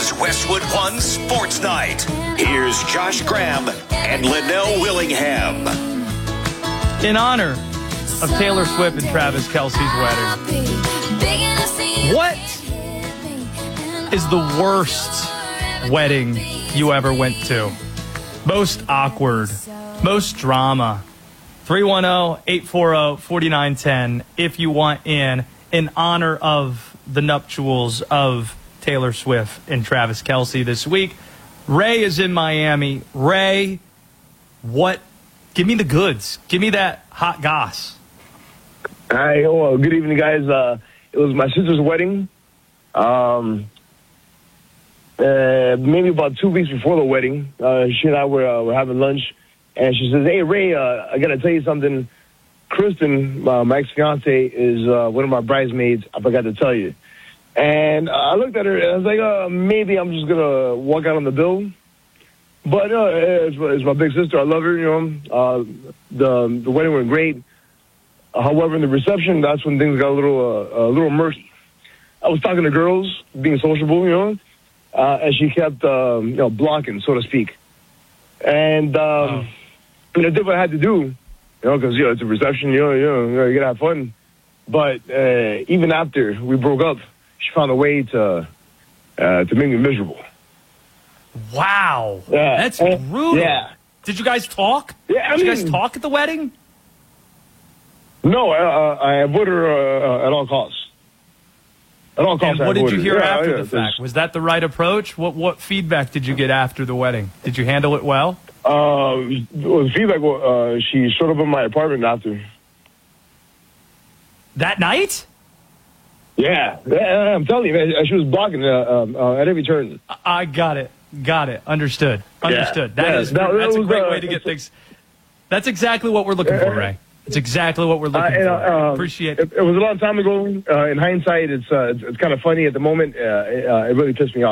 is Westwood One Sports Night. Here's Josh Graham and Linnell Willingham. In honor of Taylor Swift and Travis Kelce's wedding, what is the worst wedding you ever went to? Most awkward, most drama. 310-840-4910 if you want in honor of the nuptials of Taylor Swift and Travis Kelce this week. Ray is in Miami. Ray, give me the goods. Give me that hot goss. Hi, well, good evening, guys. It was my sister's wedding. Maybe about 2 weeks before the wedding, she and I were having lunch, and she says, "Hey, Ray, I got to tell you something. Kristen, my ex-fiance, is one of my bridesmaids. I forgot to tell you." And I looked at her, and I was like, maybe I'm just going to walk out on the bill. But it's my big sister. I love her, The wedding went great. However, in the reception, that's when things got a little murky. I was talking to girls, being sociable, and she kept, blocking, so to speak. And, I did what I had to do, because, it's a reception, you gotta have fun. But even after we broke up, she found a way to make me miserable. Wow. Yeah. That's brutal. Yeah. Did you guys talk? Yeah, Did you guys talk at the wedding? No, I avoid her at all costs. At all costs. And what did you hear after the fact? fact? Was that the right approach? What feedback did you get after the wedding? Did you handle it well? The feedback, she showed up in my apartment after. That night? Yeah, I'm telling you, man, she was blocking at every turn. I got it. Understood. Yeah. That's a great way to get things. That's exactly what we're looking for, Ray. It's exactly what we're looking for. Appreciate it. It was a long time ago. In hindsight, it's kind of funny. At the moment, it really pissed me off.